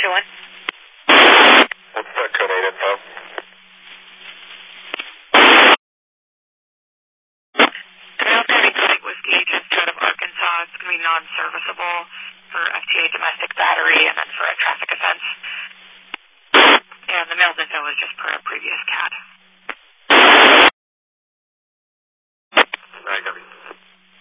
doing? What's that code 8 info? The mail's going to be Great Whiskey, just out of Arkansas. It's going to be non-serviceable for FTA domestic battery and then for a traffic offense. And the mail's info is just per a previous CAD.